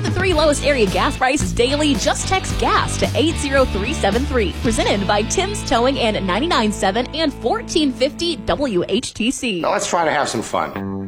Get the 3 lowest area gas prices daily. Just text GAS to 80373. Presented by Tim's Towing and 99.7 and 1450 WHTC. Now let's try to have some fun.